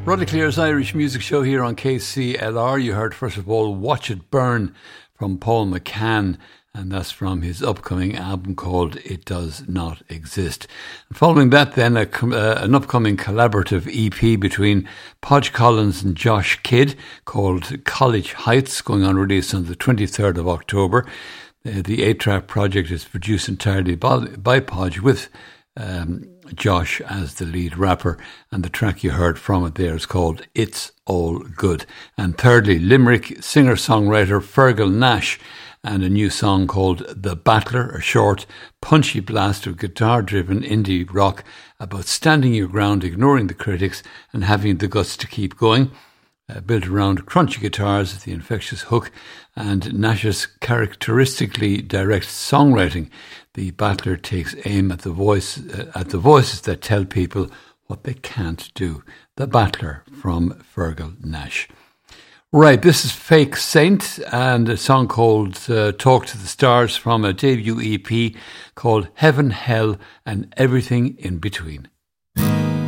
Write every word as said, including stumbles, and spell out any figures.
Roddy Clear's Irish Music Show here on K C L R. You heard first of all Watch It Burn from Paul McCann, and that's from his upcoming album called It Does Not Exist. And following that then, a, uh, an upcoming collaborative E P between Podge Collins and Josh Kidd called College Heights, going on release on the twenty-third of October. Uh, the eight-track project is produced entirely by, by Podge with Um, Josh as the lead rapper, and the track you heard from it there is called It's All Good. And thirdly, Limerick singer-songwriter Fergal Nash and a new song called The Battler, a short, punchy blast of guitar-driven indie rock about standing your ground, ignoring the critics and having the guts to keep going. Uh, built around crunchy guitars, the infectious hook, and Nash's characteristically direct songwriting. The Battler takes aim at the voice uh, at the voices that tell people what they can't do. The Battler from Fergal Nash. Right, this is Fake Saint and a song called uh, Talk to the Stars from a debut E P called Heaven, Hell and Everything in Between.